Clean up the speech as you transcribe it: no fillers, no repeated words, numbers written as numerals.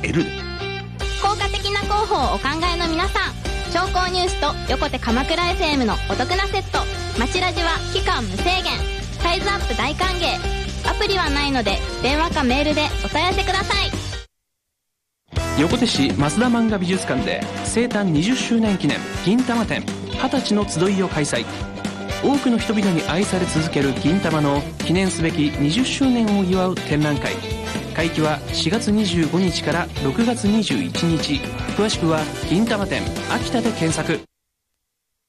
L で。 効果的な広報をお考えの皆さん、商工ニュースと横手鎌倉 FM のお得なセット、まちラジは期間無制限、サイズアップ大歓迎。アプリはないので電話かメールでお問い合わせください。 横手市増田漫画美術館で生誕20周年記念銀玉展20歳の集いを開催。多くの人々に愛され続ける銀玉の記念すべき20周年を祝う展覧会。会期は4月25日から6月21日。詳しくは銀玉展秋田で検索。